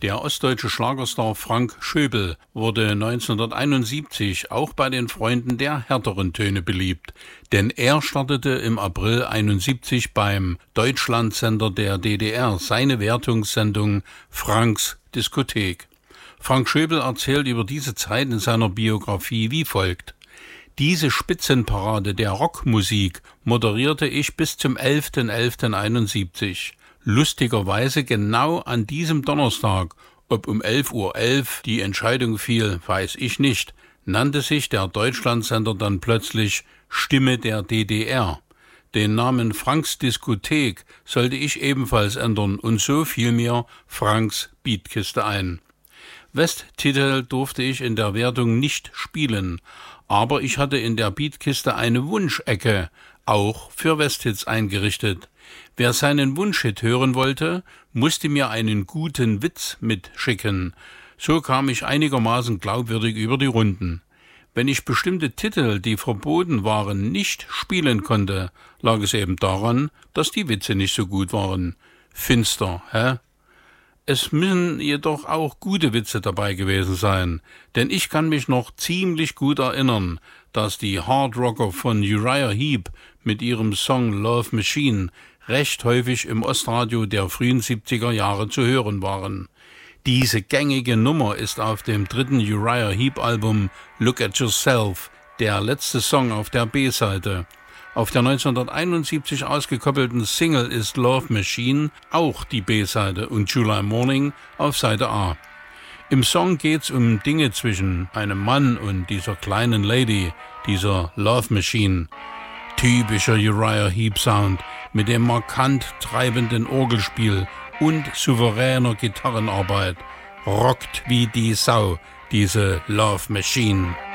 Der ostdeutsche Schlagerstar Frank Schöbel wurde 1971 auch bei den Freunden der härteren Töne beliebt, denn er startete im April 1971 beim Deutschlandsender der DDR seine Wertungssendung Franks Diskothek. Frank Schöbel erzählt über diese Zeit in seiner Biografie wie folgt: Diese Spitzenparade der Rockmusik moderierte ich bis zum 11.11.71. Lustigerweise genau an diesem Donnerstag, ob um 11.11 Uhr die Entscheidung fiel, weiß ich nicht, nannte sich der Deutschlandsender dann plötzlich Stimme der DDR. Den Namen Franks Diskothek sollte ich ebenfalls ändern und so fiel mir Franks Beatkiste ein. Westtitel durfte ich in der Wertung nicht spielen, aber ich hatte in der Beatkiste eine Wunschecke, auch für Westhits eingerichtet. Wer seinen Wunschhit hören wollte, musste mir einen guten Witz mitschicken. So kam ich einigermaßen glaubwürdig über die Runden. Wenn ich bestimmte Titel, die verboten waren, nicht spielen konnte, lag es eben daran, dass die Witze nicht so gut waren. Finster, hä? Es müssen jedoch auch gute Witze dabei gewesen sein, denn ich kann mich noch ziemlich gut erinnern, dass die Hardrocker von Uriah Heep mit ihrem Song Love Machine recht häufig im Ostradio der frühen 70er Jahre zu hören waren. Diese gängige Nummer ist auf dem dritten Uriah Heep Album Look at Yourself, der letzte Song auf der B-Seite. Auf der 1971 ausgekoppelten Single ist Love Machine auch die B-Seite und July Morning auf Seite A. Im Song geht's um Dinge zwischen einem Mann und dieser kleinen Lady, dieser Love Machine. Typischer Uriah Heep Sound mit dem markant treibenden Orgelspiel und souveräner Gitarrenarbeit. Rockt wie die Sau, diese Love Machine.